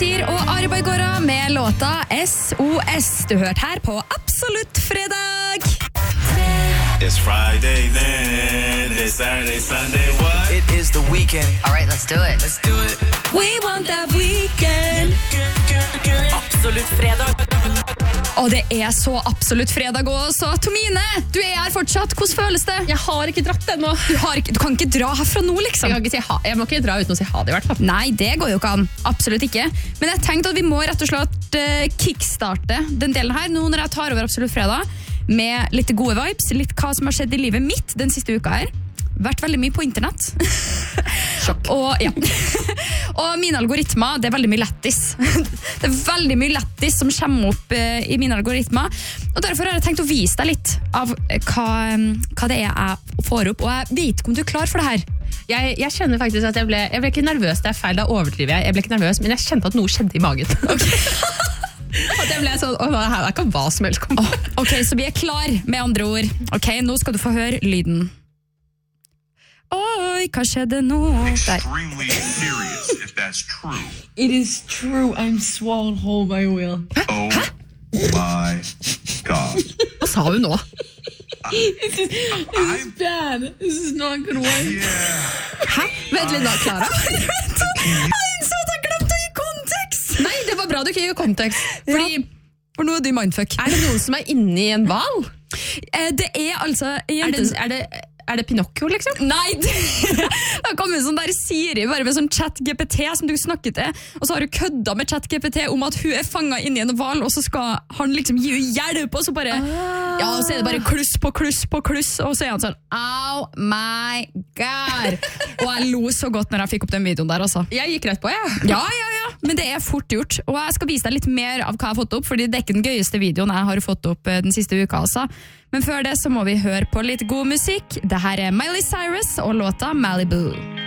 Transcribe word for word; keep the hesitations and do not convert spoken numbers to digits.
Og Arbeidgårda med låta S O S. Du hørte her på Absolutt fredag. It's Friday then, it's Saturday, Sunday, what? It is the weekend. All right, let's do it. Let's do it. We want that weekend. Absolutt fredag. Og det er så absolutt fredag også. Tomine, du er her fortsatt. Hvordan føles det? Jeg har ikke dratt ennå. Du, har ikke, du kan ikke dra herfra nå, liksom. Jeg, kan ikke si ha, jeg må ikke dra uten å si ha det i hvert fall. Nei, det går jo ikke an. Absolutt ikke. Men jeg tenkte at vi må rett og slett uh, kickstarte den delen her, nå når jeg tar over Absolutt fredag, med litt gode vibes, litt hva som har skjedd i livet mitt den siste uka her. Vært veldig mye på internett. Sjokk. Og, ja. Og mine algoritmer, det er veldig mye lettis. Det er veldig mye lettis som kommer opp uh, i mine algoritmer. Og derfor har jeg tenkt å vise deg litt av hva, hva det er jeg får opp. Og jeg vet ikke om du er klar for det her. Jeg, jeg kjenner faktisk at jeg ble, jeg ble ikke nervøs, det er feil, da overdriver jeg. Jeg ble ikke nervøs, men jeg kjente at noe skjedde i magen. Okay. At jeg ble sånn, åh, her kan hva som helst komme. Oh, ok, så vi er klar med andre ord. Ok, nå skal du få høre lyden. Oi, hva skjedde nå? Extremely serious if that's true. It is true. I'm swallowed whole by a whale. Oh my God. Hva sa du nå? This is, this is bad. This is not good way. Yeah. Hæ? Vent litt da, Clara. Jeg innså at jeg glemte å gi kontekst! Nei, det var bra du ikke gir kontekst. Fordi, Ja, for nå er du i mindfuck. er det noen som er inne i en hval? Eh, Det er altså en Er jente det, som- er det, er det Pinocchio, liksom? Nei, det har kommet sånn der Siri bare med sånn chat G P T som du snakker til, og så har hun kødda med chat G P T om at hun er fanget inn i en hval, og så skal han liksom gi henne hjelp, og så bare ja, så er det bare kluss på kluss på kluss, og så er han sånn oh my god, og jeg lo så godt når jeg fikk opp den videoen der altså. Jeg gikk rett på, ja. Ja, ja, ja, men det er fort gjort, og jeg skal vise deg litt mer av hva jeg har fått opp, fordi det er ikke den gøyeste videoen jeg har fått opp den siste uka altså. Men før det så må vi høre på litt god musikk. Det her er Miley Cyrus og låta Malibu.